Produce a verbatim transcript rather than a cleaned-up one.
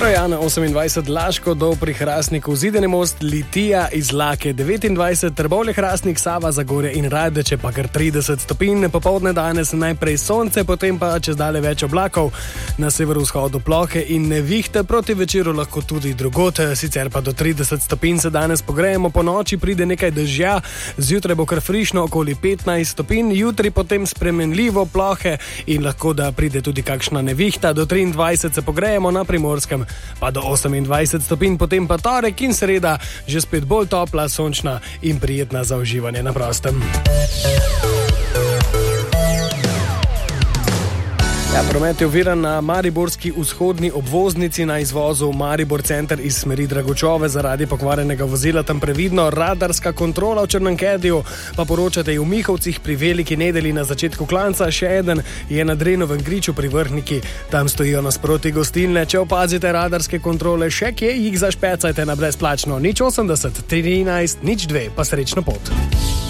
Trojan osemindvajset, Laško do pri Hrastniku, Zidani most, Litija iz Lake devetindvajset, Trbovlje, Hrastnik, Sava, Zagorje in Radeče pa kar trideset stopinj. Popoldne danes najprej sonce, potem pa čez dalje več oblakov, na severovzhodu plohe in nevihte, proti večeru lahko tudi drugod, sicer pa do trideset stopinj se danes pogrejemo, po noči pride nekaj dežja, zjutraj bo kar frišno okoli petnajst stopinj, jutri potem spremenljivo plohe in lahko da pride tudi kakšna nevihta, do triindvajset se pogrejemo, na Primorskem pa do osemindvajset stopinj, potem pa torek in sreda že spet bolj topla, sončna in prijetna za uživanje na prostem. Ja, promet je oviran na mariborski vzhodni obvoznici na izvozu Maribor center iz smeri Dragočove zaradi pokvarjenega vozila, tam previdno, radarska kontrola v Črnenkediju, pa poročate v Mihovcih pri Veliki Nedeli na začetku klanca, še eden je na Drenovem griču pri Vrhniki, tam stojijo nasproti gostilne, če opazite radarske kontrole še kje, jih zašpecajte na brezplačno nič osemdeset, trinajst, nič dve, pa srečno pot.